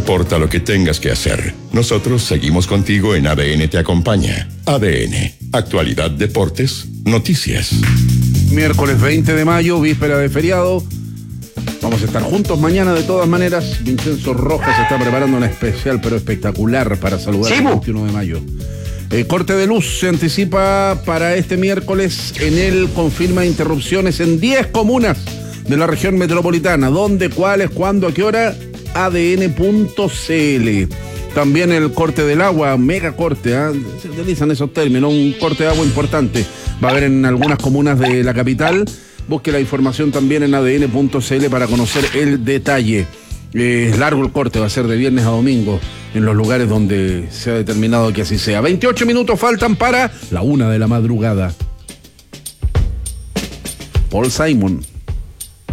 importa lo que tengas que hacer, nosotros seguimos contigo en ADN Te Acompaña. ADN, actualidad, deportes, noticias. Miércoles 20 de mayo, víspera de feriado. Vamos a estar juntos mañana de todas maneras. Vincenzo Rojas está preparando una especial pero espectacular para saludar el 21 de mayo. Corte de luz se anticipa para este miércoles. Enel confirma interrupciones en 10 comunas de la región metropolitana. ¿Dónde, cuáles, cuándo, a qué hora? ADN.cl. También el corte del agua, mega corte, se utilizan esos términos, un corte de agua importante. Va a haber en algunas comunas de la capital. Busque la información también en ADN.cl para conocer el detalle. Es largo el corte, va a ser de viernes a domingo en los lugares donde se ha determinado que así sea. 28 minutos faltan para la 1 de la madrugada. Paul Simon.